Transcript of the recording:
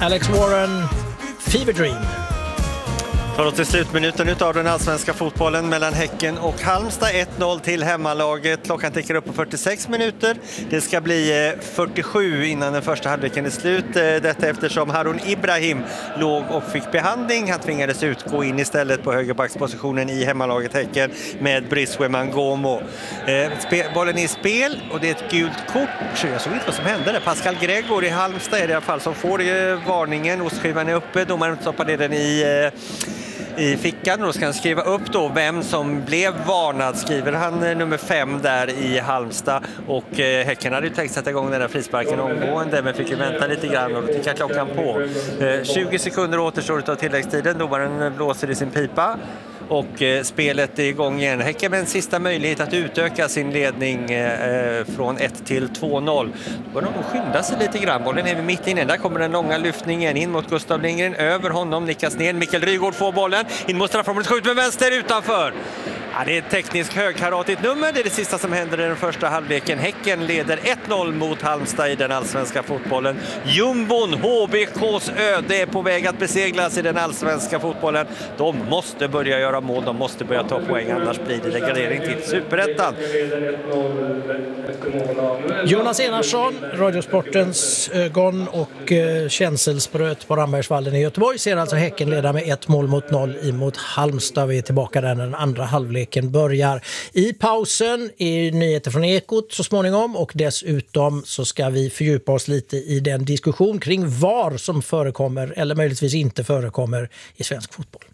Alex Warren, Fever Dream. Tar oss till slutminuten utav den allsvenska fotbollen mellan Häcken och Halmstad. 1-0 till hemmalaget. Klockan tickar upp på 46 minuter. Det ska bli 47 innan den första halvleken är slut. Detta eftersom Harun Ibrahim låg och fick behandling. Han tvingades utgå in istället på högerbackspositionen i hemmalaget Häcken med Briswe Mangomo. Bollen är i spel och det är ett gult kort. Jag såg inte vad som hände där. Pascal Gregor i Halmstad är det i alla fall som får varningen. Ostskivan är uppe. Domaren stoppade den i fickan och då ska han skriva upp då vem som blev varnad. Skriver han nummer 5 där i Halmstad, och Häcken hade ju tänkt sätta igång den där frisparken omgående men fick ju vänta lite grann och ticka klockan på. 20 sekunder återstår av tilläggstiden. Domaren blåser i sin pipa och spelet är igång igen. Häcken med en sista möjlighet att utöka sin ledning från 1 till 2-0. Då bör de skynda sig lite grann. Bollen är mitt inne. Där kommer den långa lyftningen in mot Gustav Lindgren. Över honom nickas ner. Mikael Rygaard får bollen. In mot straffområdet. Skjut med vänster utanför. Ja, det är ett tekniskt högkaratigt nummer. Det är det sista som händer i den första halvleken. Häcken leder 1-0 mot Halmstad i den allsvenska fotbollen. Jumbon, HBKs öde är på väg att beseglas i den allsvenska fotbollen. De måste börja göra mål, de måste börja ta poäng, annars blir det degradering till Superettan. Jonas Enarsson, Radiosportens ögon och känselspröt på Rambergsvallen i Göteborg, ser alltså Häcken leda med 1-0 emot Halmstad. Vi är tillbaka där när den andra halvleken börjar. I pausen är nyheter från Ekot så småningom, och dessutom så ska vi fördjupa oss lite i den diskussion kring VAR som förekommer eller möjligtvis inte förekommer i svensk fotboll.